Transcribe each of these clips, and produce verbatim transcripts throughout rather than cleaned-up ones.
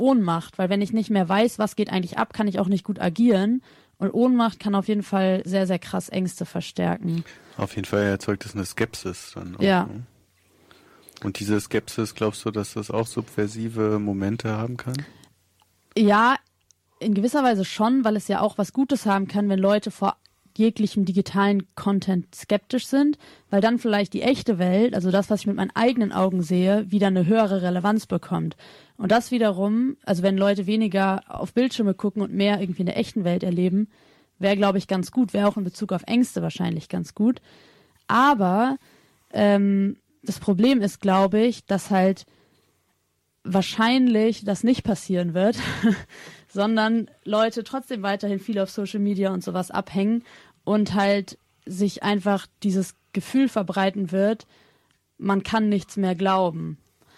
Ohnmacht, weil wenn ich nicht mehr weiß, was geht eigentlich ab, kann ich auch nicht gut agieren. Und Ohnmacht kann auf jeden Fall sehr, sehr krass Ängste verstärken. Auf jeden Fall erzeugt es eine Skepsis dann auch. Ja. Ne? Und diese Skepsis, glaubst du, dass das auch subversive Momente haben kann? Ja, in gewisser Weise schon, weil es ja auch was Gutes haben kann, wenn Leute vor jeglichem digitalen Content skeptisch sind, weil dann vielleicht die echte Welt, also das, was ich mit meinen eigenen Augen sehe, wieder eine höhere Relevanz bekommt. Und das wiederum, also wenn Leute weniger auf Bildschirme gucken und mehr irgendwie in der echten Welt erleben, wäre, glaube ich, ganz gut, wäre auch in Bezug auf Ängste wahrscheinlich ganz gut. Aber ähm, das Problem ist, glaube ich, dass halt wahrscheinlich das nicht passieren wird, sondern Leute trotzdem weiterhin viel auf Social Media und sowas abhängen und halt sich einfach dieses Gefühl verbreiten wird, man kann nichts mehr glauben.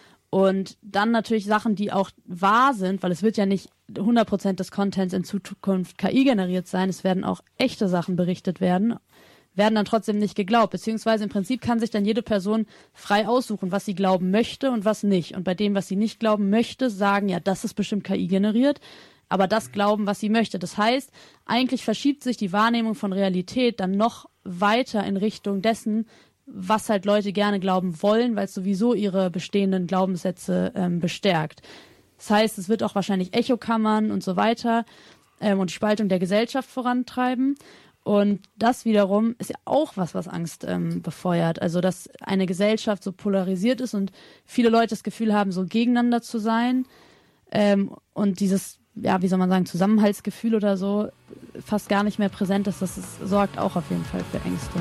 Und dann natürlich Sachen, die auch wahr sind, weil es wird ja nicht hundert Prozent des Contents in Zukunft K I generiert sein, es werden auch echte Sachen berichtet werden, werden dann trotzdem nicht geglaubt. Beziehungsweise im Prinzip kann sich dann jede Person frei aussuchen, was sie glauben möchte und was nicht. Und bei dem, was sie nicht glauben möchte, sagen, ja, das ist bestimmt K I generiert, aber das glauben, was sie möchte. Das heißt, eigentlich verschiebt sich die Wahrnehmung von Realität dann noch weiter in Richtung dessen, was halt Leute gerne glauben wollen, weil es sowieso ihre bestehenden Glaubenssätze ähm, bestärkt. Das heißt, es wird auch wahrscheinlich Echokammern und so weiter ähm, und die Spaltung der Gesellschaft vorantreiben. Und das wiederum ist ja auch was, was Angst ähm, befeuert. Also, dass eine Gesellschaft so polarisiert ist und viele Leute das Gefühl haben, so gegeneinander zu sein ähm, und dieses, ja, wie soll man sagen, Zusammenhaltsgefühl oder so fast gar nicht mehr präsent ist, das ist, sorgt auch auf jeden Fall für Ängste.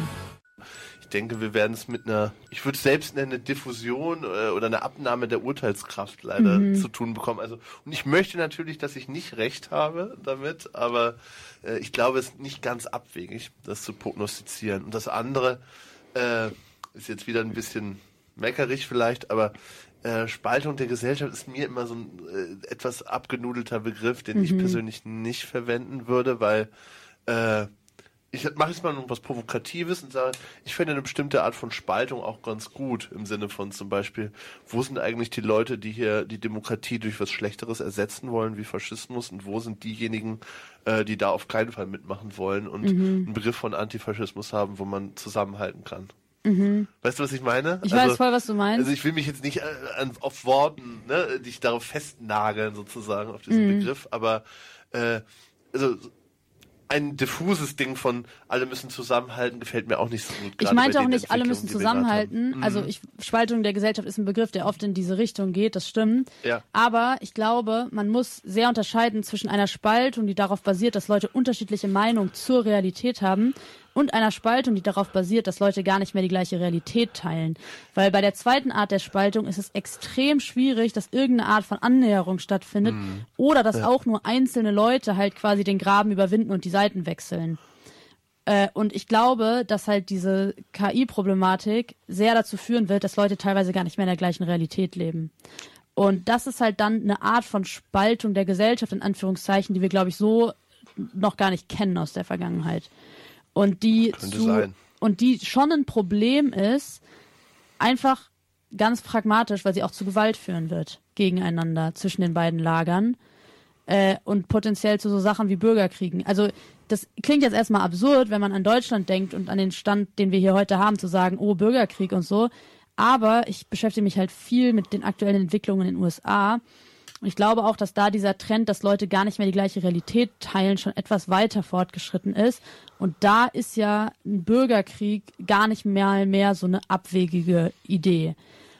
Ich denke, wir werden es mit einer, ich würde es selbst nennen, eine Diffusion äh, oder eine Abnahme der Urteilskraft leider mhm. zu tun bekommen. Also, und ich möchte natürlich, dass ich nicht recht habe damit, aber äh, ich glaube, es ist nicht ganz abwegig, das zu prognostizieren. Und das andere äh, ist jetzt wieder ein bisschen meckerig vielleicht, aber äh, Spaltung der Gesellschaft ist mir immer so ein äh, etwas abgenudelter Begriff, den mhm. ich persönlich nicht verwenden würde, weil äh, ich mache jetzt mal noch was Provokatives und sage, ich finde eine bestimmte Art von Spaltung auch ganz gut, im Sinne von zum Beispiel, wo sind eigentlich die Leute, die hier die Demokratie durch was Schlechteres ersetzen wollen, wie Faschismus, und wo sind diejenigen, äh, die da auf keinen Fall mitmachen wollen und mhm. einen Begriff von Antifaschismus haben, wo man zusammenhalten kann. Mhm. Weißt du, was ich meine? Ich also, weiß voll, was du meinst. Also ich will mich jetzt nicht äh, an, auf Worten, ne, dich darauf festnageln sozusagen, auf diesen mhm. Begriff, aber äh, also ein diffuses Ding von alle müssen zusammenhalten gefällt mir auch nicht so gut. Ich meinte auch nicht, alle müssen zusammenhalten. Mhm. Also ich, Spaltung der Gesellschaft ist ein Begriff, der oft in diese Richtung geht, das stimmt. Ja. Aber ich glaube, man muss sehr unterscheiden zwischen einer Spaltung, die darauf basiert, dass Leute unterschiedliche Meinungen zur Realität haben, und einer Spaltung, die darauf basiert, dass Leute gar nicht mehr die gleiche Realität teilen. Weil bei der zweiten Art der Spaltung ist es extrem schwierig, dass irgendeine Art von Annäherung stattfindet mhm. oder dass ja. auch nur einzelne Leute halt quasi den Graben überwinden und die Seiten wechseln. Äh, und ich glaube, dass halt diese K I-Problematik sehr dazu führen wird, dass Leute teilweise gar nicht mehr in der gleichen Realität leben. Und das ist halt dann eine Art von Spaltung der Gesellschaft, in Anführungszeichen, die wir, glaube ich, so noch gar nicht kennen aus der Vergangenheit. Und die zu, und die schon ein Problem ist, einfach ganz pragmatisch, weil sie auch zu Gewalt führen wird gegeneinander zwischen den beiden Lagern äh, und potenziell zu so Sachen wie Bürgerkriegen. Also das klingt jetzt erstmal absurd, wenn man an Deutschland denkt und an den Stand, den wir hier heute haben, zu sagen, oh, Bürgerkrieg und so. Aber ich beschäftige mich halt viel mit den aktuellen Entwicklungen in den U S A. Und ich glaube auch, dass da dieser Trend, dass Leute gar nicht mehr die gleiche Realität teilen, schon etwas weiter fortgeschritten ist. Und da ist ja ein Bürgerkrieg gar nicht mehr, mehr so eine abwegige Idee.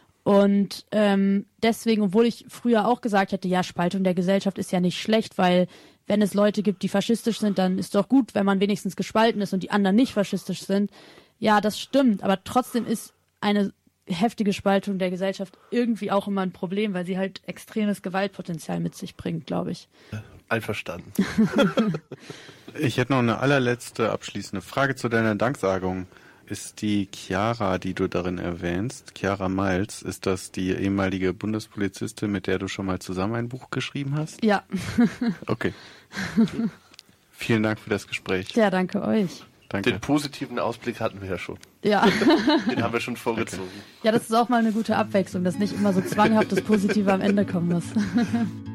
Und ähm, deswegen, obwohl ich früher auch gesagt hätte, ja, Spaltung der Gesellschaft ist ja nicht schlecht, weil wenn es Leute gibt, die faschistisch sind, dann ist doch gut, wenn man wenigstens gespalten ist und die anderen nicht faschistisch sind. Ja, das stimmt, aber trotzdem ist eine heftige Spaltung der Gesellschaft irgendwie auch immer ein Problem, weil sie halt extremes Gewaltpotenzial mit sich bringt, glaube ich. Einverstanden. Ich hätte noch eine allerletzte abschließende Frage zu deiner Danksagung. Ist die Chiara, die du darin erwähnst, Chiara Miles, ist das die ehemalige Bundespolizistin, mit der du schon mal zusammen ein Buch geschrieben hast? Ja. Okay. Vielen Dank für das Gespräch. Ja, danke euch. Danke. Den positiven Ausblick hatten wir ja schon. Ja. Den haben wir schon vorgezogen. Ja, das ist auch mal eine gute Abwechslung, dass nicht immer so zwanghaft das Positive am Ende kommen muss.